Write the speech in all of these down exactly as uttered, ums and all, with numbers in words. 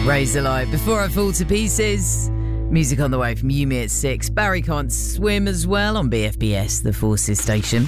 Razorlight, Before I Fall to Pieces. Music on the way from Yumi at six. Barry Can't Swim as well on B F B S, the Forces station.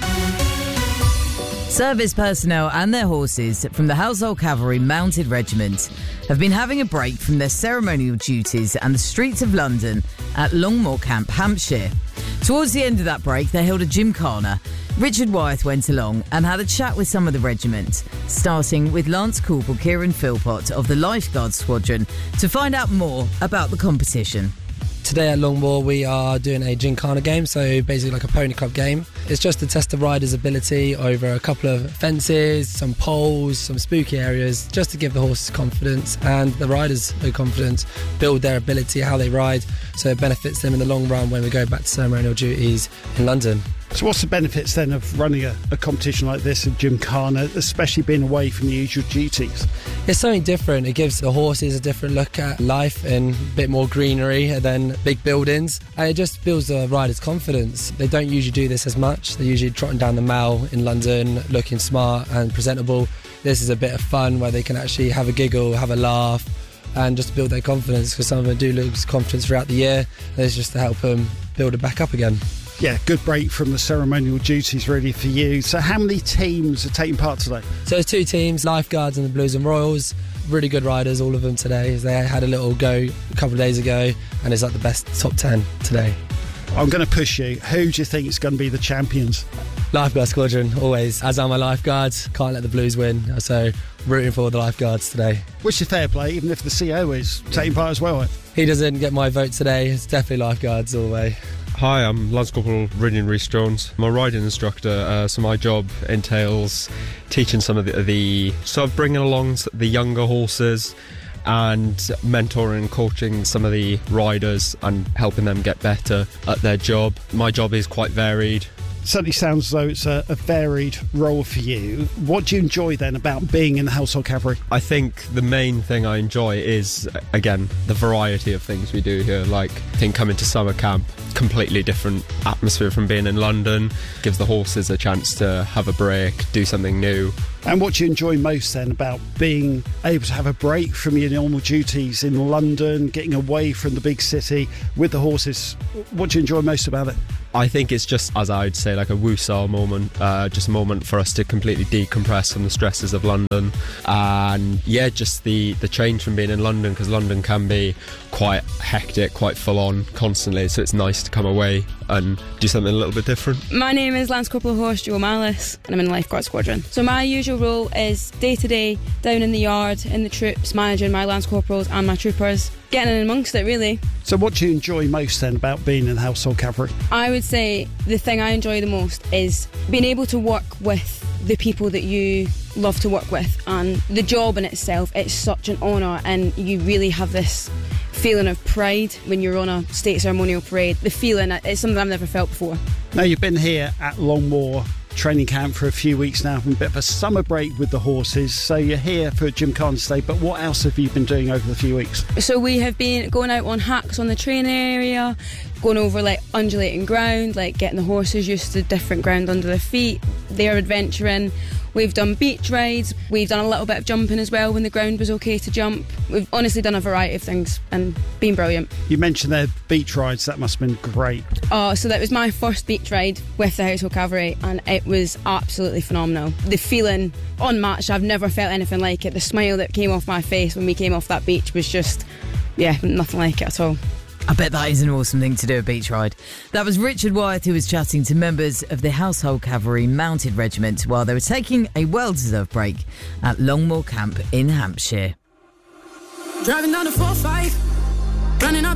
Service personnel and their horses from the Household Cavalry Mounted Regiment have been having a break from their ceremonial duties and the streets of London at Longmoor Camp, Hampshire. Towards the end of that break, they held a gymkhana. Richard Wyeth went along and had a chat with some of the regiment, starting with Lance Corporal Kieran Philpott of the Lifeguard Squadron to find out more about the competition. Today at Longmoor we are doing a gymkhana game, so basically like a pony club game. It's just to test the rider's ability over a couple of fences, some poles, some spooky areas, just to give the horses confidence and the riders the confidence, build their ability, how they ride, so it benefits them in the long run when we go back to ceremonial duties in London. So what's the benefits then of running a, a competition like this, a gymkhana, especially being away from the usual duties? It's something different. It gives the horses a different look at life and a bit more greenery than big buildings. And it just builds the riders' confidence. They don't usually do this as much. They're usually trotting down the mall in London, looking smart and presentable. This is a bit of fun where they can actually have a giggle, have a laugh, and just build their confidence, because some of them do lose confidence throughout the year. And it's just to help them build it back up again. Yeah, good break from the ceremonial duties really for you. So how many teams are taking part today? So there's two teams, Lifeguards and the Blues and Royals. Really good riders, all of them today. They had a little go a couple of days ago and it's like the best top ten today. I'm going to push you. Who do you think is going to be the champions? Lifeguard Squadron, always. As are my lifeguards, can't let the Blues win. So rooting for the Lifeguards today. Which is fair play, even if the C O is taking part as well. He doesn't get my vote today. It's definitely Lifeguards all the way. Hi, I'm Lance Corporal Rinian Rhys-Jones. I'm a riding instructor, uh, so my job entails teaching some of the, the sort of bringing along the younger horses and mentoring and coaching some of the riders and helping them get better at their job. My job is quite varied. Certainly sounds as though it's a, a varied role for you. What do you enjoy then about being in the Household Cavalry? I think the main thing I enjoy is, again, the variety of things we do here. Like, I think coming to summer camp, completely different atmosphere from being in London, gives the horses a chance to have a break, do something new. And what do you enjoy most then about being able to have a break from your normal duties in London, getting away from the big city with the horses? What do you enjoy most about it? I think it's just, as I would say, like a woosah moment, uh, just a moment for us to completely decompress from the stresses of London. And yeah, just the, the change from being in London, because London can be quite hectic, quite full on constantly, so it's nice to come away and do something a little bit different. My name is Lance Corporal Horse Joe Malice and I'm in the Lifeguard Squadron. So my usual role is day to day down in the yard, in the troops, managing my Lance Corporals and my troopers, getting in amongst it really. So what do you enjoy most then about being in the Household Cavalry? I would say the thing I enjoy the most is being able to work with the people that you love to work with, and the job in itself, it's such an honour and you really have this feeling of pride when you're on a state ceremonial parade. The feeling, it's something I've never felt before. Now you've been here at Longmoor training camp for a few weeks now, from a bit of a summer break with the horses, so you're here for gymkhana today, but what else have you been doing over the few weeks? So we have been going out on hacks on the training area, going over like undulating ground, like getting the horses used to different ground under their feet. They're adventuring. We've done beach rides, we've done a little bit of jumping as well when the ground was okay to jump. We've honestly done a variety of things and been brilliant. You mentioned their beach rides, that must have been great. Oh, so that was my first beach ride with the Household Cavalry and it was absolutely phenomenal. The feeling unmatched, I've never felt anything like it. The smile that came off my face when we came off that beach was just, yeah, nothing like it at all. I bet that is an awesome thing to do, a beach ride. That was Richard Wyeth, who was chatting to members of the Household Cavalry Mounted Regiment while they were taking a well-deserved break at Longmoor Camp in Hampshire. Driving down the four five, running out the